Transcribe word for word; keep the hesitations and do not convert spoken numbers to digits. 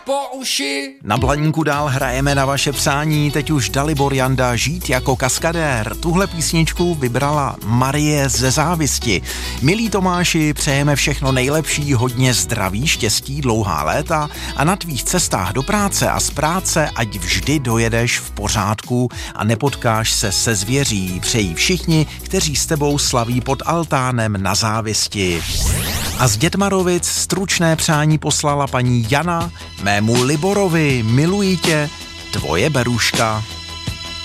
po uši. Na Blaníku dál hrajeme na vaše přání, teď už Dalibor Janda, Žít jako kaskadér. Tuhle písničku vybrala Marie ze Závisti. Milí Tomáši, přejeme všechno nejlepší, hodně zdraví, štěstí, dlouhá léta a na tvých cestách do práce a z práce ať vždy dojedeš v pořádku a nepotkáš se se zvěří. Přejí všichni, kteří s tebou slaví pod altánem na Závisti. A z Dětmarovic stručné přání poslala paní Jana, mému Liborovi, miluji tě, tvoje Beruška.